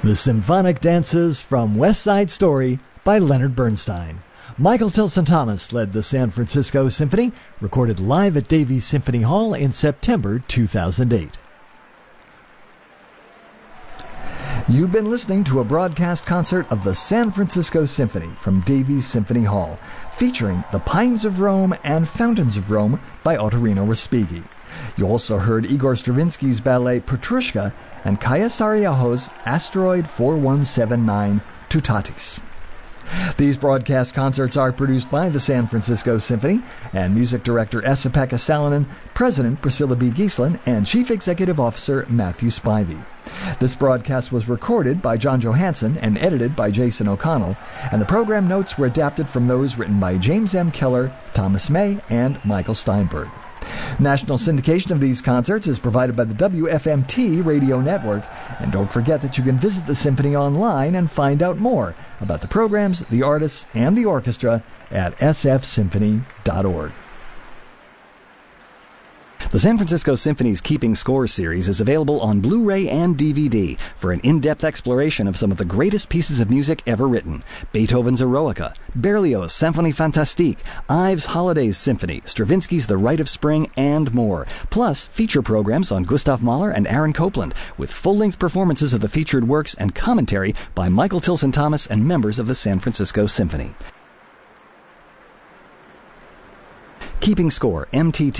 The Symphonic Dances from West Side Story by Leonard Bernstein. Michael Tilson Thomas led the San Francisco Symphony, recorded live at Davies Symphony Hall in September 2008. You've been listening to a broadcast concert of the San Francisco Symphony from Davies Symphony Hall, featuring The Pines of Rome and Fountains of Rome by Ottorino Respighi. You also heard Igor Stravinsky's ballet Petrushka and Kaya Saariaho's Asteroid 4179 Toutatis. These broadcast concerts are produced by the San Francisco Symphony and music director Esa-Pekka Salonen, President Priscilla B. Giesslin, and Chief Executive Officer Matthew Spivey. This broadcast was recorded by John Johansson and edited by Jason O'Connell, and the program notes were adapted from those written by James M. Keller, Thomas May, and Michael Steinberg. National syndication of these concerts is provided by the WFMT radio network, and don't forget that you can visit the Symphony online and find out more about the programs, the artists, and the orchestra at sfsymphony.org. The San Francisco Symphony's Keeping Score series is available on Blu-ray and DVD for an in-depth exploration of some of the greatest pieces of music ever written. Beethoven's Eroica, Berlioz' Symphonie Fantastique, Ives' Holidays Symphony, Stravinsky's The Rite of Spring, and more. Plus, feature programs on Gustav Mahler and Aaron Copland, with full-length performances of the featured works and commentary by Michael Tilson Thomas and members of the San Francisco Symphony. Keeping Score, MTT.